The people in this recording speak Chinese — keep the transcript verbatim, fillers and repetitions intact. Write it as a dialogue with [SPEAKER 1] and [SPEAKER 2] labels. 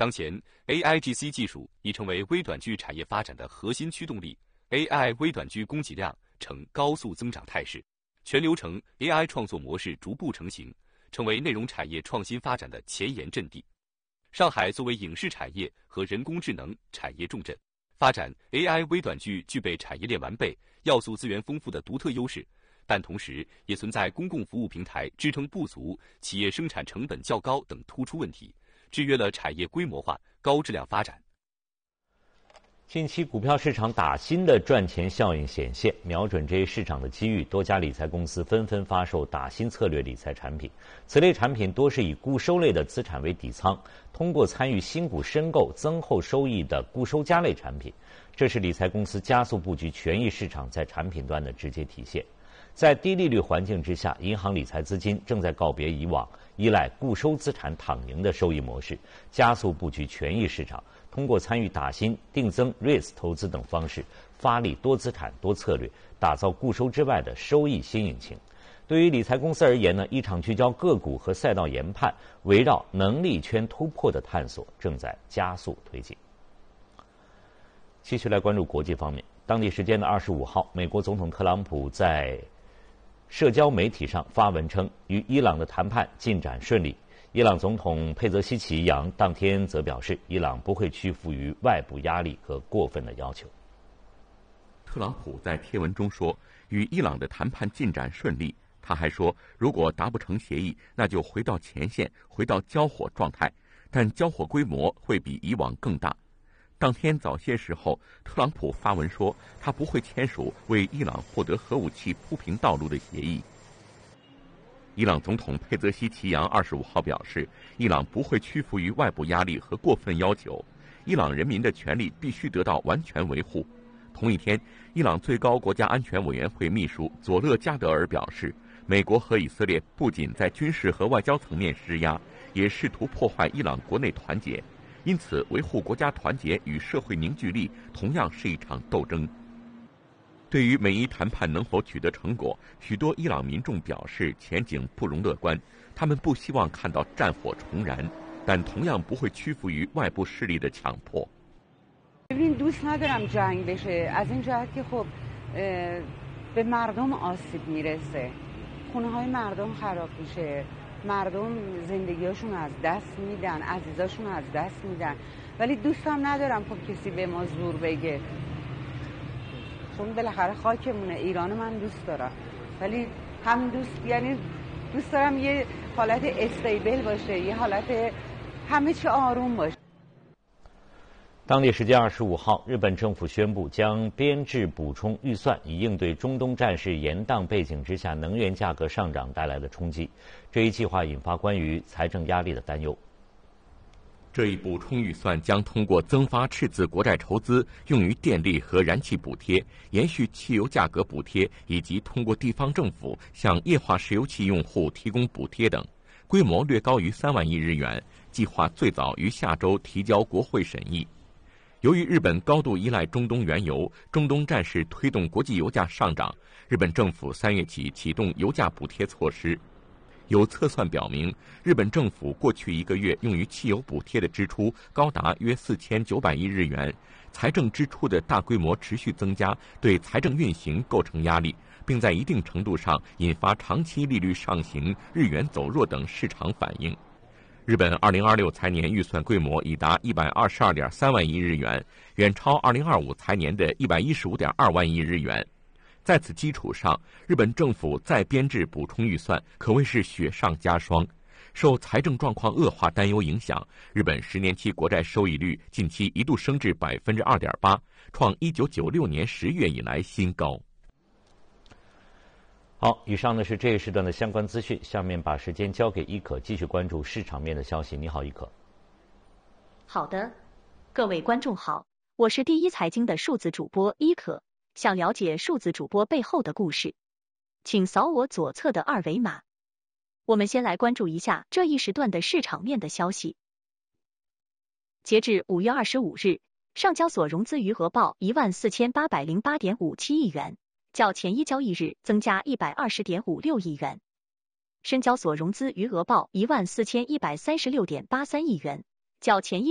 [SPEAKER 1] 当前 A I G C 技术已成为微短距产业发展的核心驱动力 ，A I 微短距供给量呈高速增长态势，全流程 A I 创作模式逐步成型，成为内容产业创新发展的前沿阵地。上海作为影视产业和人工智能产业重镇，发展 A I 微短距具备产业链完备、要素资源丰富的独特优势，但同时也存在公共服务平台支撑不足、企业生产成本较高等突出问题，制约了产业规模化、高质量发展。
[SPEAKER 2] 近期股票市场打新的赚钱效应显现，瞄准这一市场的机遇，多家理财公司纷纷发售打新策略理财产品。此类产品多是以固收类的资产为底仓，通过参与新股申购增厚收益的固收加类产品，这是理财公司加速布局权益市场在产品端的直接体现。在低利率环境之下，银行理财资金正在告别以往依赖固收资产躺赢的收益模式，加速布局权益市场，通过参与打新、定增、R E I S 投资等方式，发力多资产、多策略，打造固收之外的收益新引擎。对于理财公司而言呢，一场聚焦个股和赛道研判，围绕能力圈突破的探索正在加速推进。继续来关注国际方面，当地时间的二十五号，美国总统特朗普在社交媒体上发文称，与伊朗的谈判进展顺利。伊朗总统佩泽西奇扬当天则表示，伊朗不会屈服于外部压力和过分的要求。
[SPEAKER 3] 特朗普在贴文中说，与伊朗的谈判进展顺利。他还说，如果达不成协议，那就回到前线，回到交火状态，但交火规模会比以往更大。当天早些时候，特朗普发文说，他不会签署为伊朗获得核武器铺平道路的协议。伊朗总统佩泽西奇扬二十五号表示，伊朗不会屈服于外部压力和过分要求，伊朗人民的权利必须得到完全维护。同一天，伊朗最高国家安全委员会秘书佐勒加德尔表示，美国和以色列不仅在军事和外交层面施压，也试图破坏伊朗国内团结。因此，维护国家团结与社会凝聚力同样是一场斗争。对于美伊谈判能否取得成果，许多伊朗民众表示前景不容乐观，他们不希望看到战火重燃，但同样不会屈服于外部势力的强迫。
[SPEAKER 4] ببین دوست ندارم جنگ بشه از این جهت که خب به مردم آسیب میرسه خونه های مردم خراب میشه مردم زندگیاشون از دست میدن عزیزاشون از دست میدن ولی دوستم ندارم خب کسی به ما زور بگه چون بالاخره خاکمونه ایران من دوست دارم ولی هم دوست یعنی دوست دارم یه حالت استیبل باشه یه حالت همه چی آروم باشه。
[SPEAKER 2] 当地时间二十五号，日本政府宣布将编制补充预算，以应对中东战事延宕背景之下能源价格上涨带来的冲击。这一计划引发关于财政压力的担忧。
[SPEAKER 3] 这一补充预算将通过增发赤字国债筹资，用于电力和燃气补贴，延续汽油价格补贴，以及通过地方政府向液化石油气用户提供补贴等，规模略高于三万亿日元。计划最早于下周提交国会审议。由于日本高度依赖中东原油，中东战事推动国际油价上涨，日本政府三月起启动油价补贴措施。有测算表明，日本政府过去一个月用于汽油补贴的支出高达约四千九百亿日元，财政支出的大规模持续增加，对财政运行构成压力，并在一定程度上引发长期利率上行、日元走弱等市场反应。日本二零二六财年预算规模已达一百二十二点三万亿日元，远超二零二五财年的一百一十五点二万亿日元。在此基础上，日本政府再编制补充预算，可谓是雪上加霜。受财政状况恶化担忧影响，日本十年期国债收益率近期一度升至百分之二点八，创一九九六年十月以来新高。
[SPEAKER 2] 好，以上呢是这一时段的相关资讯，下面把时间交给伊可，继续关注市场面的消息。你好，伊可。
[SPEAKER 5] 好的，各位观众好，我是第一财经的数字主播伊可。想了解数字主播背后的故事，请扫我左侧的二维码。我们先来关注一下这一时段的市场面的消息。截至五月二十五日，上交所融资余额报一万四千八百零八点五七亿元。较前一交易日增加一百二十点五六亿元，深交所融资余额报一万四千一百三十六点八三亿元，较前一